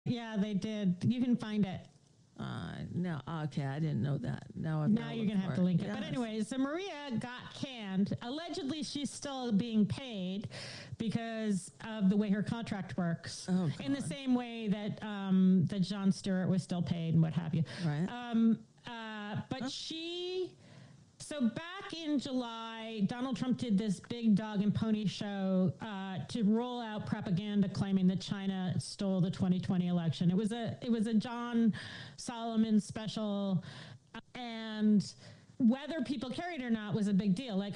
Yeah, they did. You can find it. No, okay, I didn't know that. Now You're going to have to link it. Yes. But anyway, so Maria got canned. Allegedly, she's still being paid because of the way her contract works. Oh, in the same way that that Jon Stewart was still paid and what have you. Right. But she... So back in July, Donald Trump did this big dog and pony show to roll out propaganda claiming that China stole the 2020 election. It was a John Solomon special, and whether people carried it or not was a big deal. Like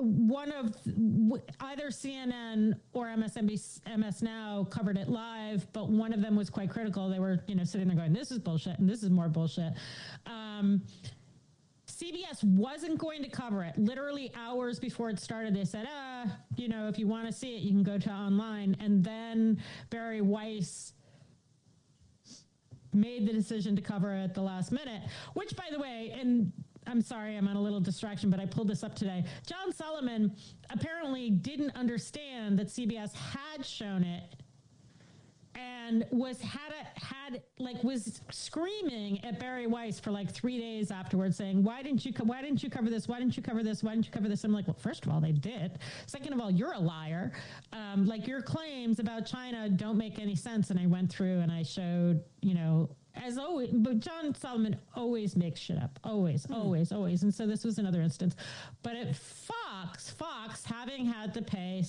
either CNN or MSNBC, MS Now covered it live, but one of them was quite critical. They were sitting there going, "This is bullshit," and "This is more bullshit." CBS wasn't going to cover it. Literally hours before it started, they said, if you want to see it, you can go to online. And then Barry Weiss made the decision to cover it at the last minute, which, by the way, and I'm sorry, I'm on a little distraction, but I pulled this up today. John Solomon apparently didn't understand that CBS had shown it and was screaming at Barry Weiss for like 3 days afterwards, saying, why didn't you cover this? Why didn't you cover this? Why didn't you cover this? I'm like, well, first of all, they did. Second of all, you're a liar. Your claims about China don't make any sense. And I went through and I showed, as always, but John Solomon always makes shit up. Always. And so this was another instance. But at Fox having had to pay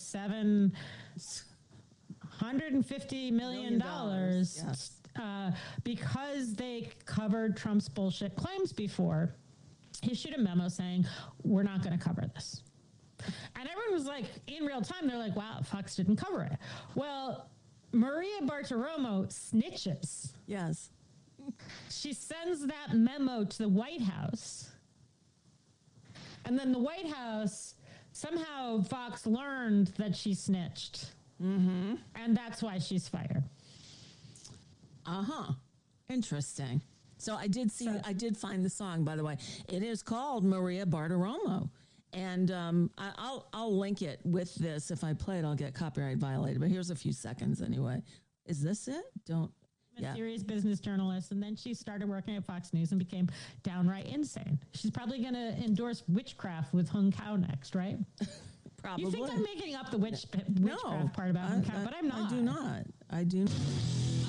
$750 million yes. Because they covered Trump's bullshit claims before, issued a memo saying, we're not going to cover this. And everyone was like, in real time, they're like, wow, Fox didn't cover it. Well, Maria Bartiromo snitches. Yes. She sends that memo to the White House. And then the White House, somehow Fox learned that she snitched. Mm-hmm. And that's why she's fired. Interesting. So I did find the song, by the way. It is called Maria Bartiromo. And I'll link it with this. If I play it, I'll get copyright violated. But here's a few seconds anyway. Is this it? I'm a serious business journalist, and then she started working at Fox News and became downright insane. She's probably going to endorse witchcraft with Hung Kao next, right? Probably. You think I'm making up the witchcraft part about Hung Kao, but I'm not. I do not.